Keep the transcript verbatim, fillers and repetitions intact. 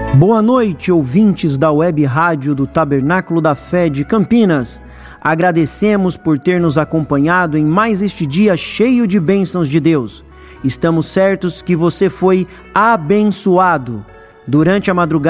Boa noite, ouvintes da Web Rádio do Tabernáculo da Fé de Campinas. Agradecemos por ter nos acompanhado em mais este dia cheio de bênçãos de Deus. Estamos certos que você foi abençoado. Durante a madrugada,